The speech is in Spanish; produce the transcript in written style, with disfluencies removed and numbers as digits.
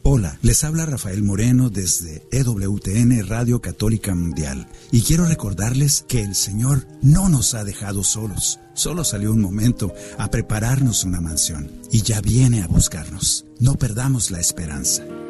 Hola, les habla Rafael Moreno desde EWTN Radio Católica Mundial y quiero recordarles que el Señor no nos ha dejado solos. Solo salió un momento a prepararnos una mansión y ya viene a buscarnos. No perdamos la esperanza.